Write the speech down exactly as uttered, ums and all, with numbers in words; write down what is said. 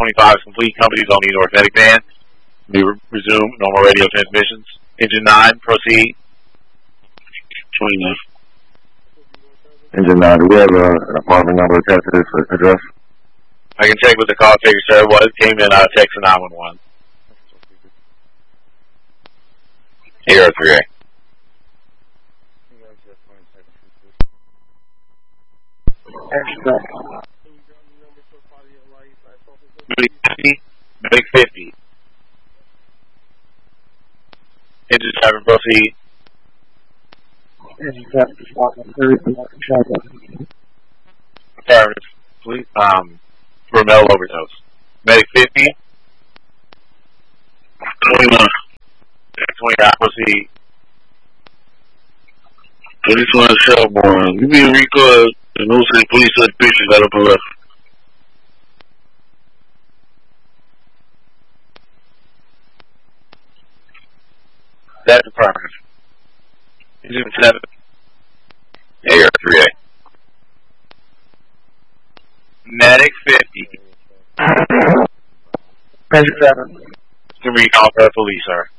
twenty-five is complete. Company's on the North Medic Band. We re resume normal radio transmissions. Engine nine, proceed. twenty-nine. Engine nine, do we have uh, an apartment number attached to this address? I can check with the call taker, sir. What it came in out of Texas nine one one. Here are three A. Big fifty. Engine seven, proceed. Engine seven, Affirmative. Please, um, for Mel overdose. Medic fifty. twenty-nine. twenty-nine, proceed. twenty-one Shelbourne. You being recalled and no say police took pictures got up and left. That's affirmative. Engine seven. Air three A. Medic fifty. Engine seven. You can recall for the police, sir.